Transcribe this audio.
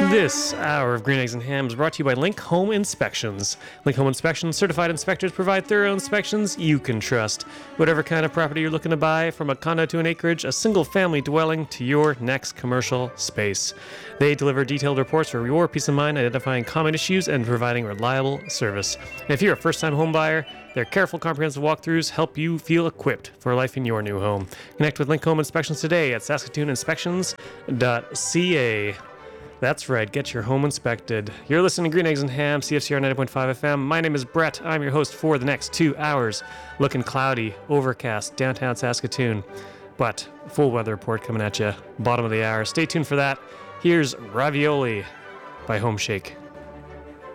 This hour of Green Eggs and Ham is brought to you by Link Home Inspections. Link Home Inspections certified inspectors provide thorough inspections you can trust. Whatever kind of property you're looking to buy, from a condo to an acreage, a single-family dwelling to your next commercial space. They deliver detailed reports for your peace of mind, identifying common issues and providing reliable service. And if you're a first-time home buyer, their careful, comprehensive walkthroughs help you feel equipped for life in your new home. Connect with Link Home Inspections today at saskatooninspections.ca. That's right, get your home inspected. You're listening to Green Eggs and Ham, CFCR 90.5 FM. My name is Brett. I'm your host for the next 2 hours. Looking cloudy, overcast, downtown Saskatoon. But full weather report coming at you, bottom of the hour. Stay tuned for that. Here's Ravioli by Home Shake.